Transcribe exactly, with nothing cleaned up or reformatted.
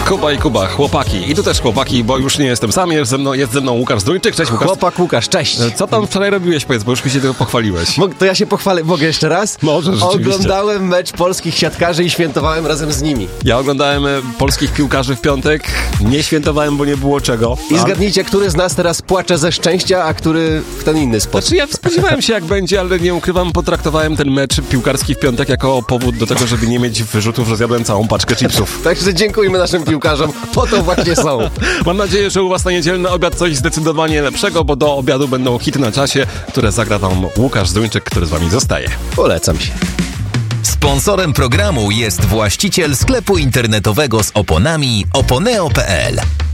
Kuba i Kuba, chłopaki. I tu też chłopaki, bo już nie jestem sam, jest ze mną, jest ze mną Łukasz Zduńczyk. Cześć Łukasz. Chłopak Łukasz, cześć. Co tam wczoraj robiłeś, powiedz, bo już mi się tego pochwaliłeś. Mog, to ja się pochwalę, mogę jeszcze raz? Może, rzeczywiście. Oglądałem mecz polskich siatkarzy i świętowałem razem z nimi. Ja oglądałem e, polskich piłkarzy w piątek, nie świętowałem, bo nie było czego. I zgadnijcie, który z nas teraz płacze ze szczęścia, a który w ten inny sposób. Znaczy ja spodziewałem się jak będzie, ale nie ukrywam, potraktowałem ten mecz piłkarski w piątek jako powód do tego, żeby nie mieć wyrzutów, że zjadłem całą paczkę chipsów. Także dziękujemy naszym piłkarzom, po to właśnie są. Mam nadzieję, że u was na niedzielny obiad coś zdecydowanie lepszego, bo do obiadu będą hity na czasie, które zagra wam Łukasz Zduńczyk, który z wami zostaje. Polecam się. Sponsorem programu jest właściciel sklepu internetowego z oponami oponeo kropka pe el.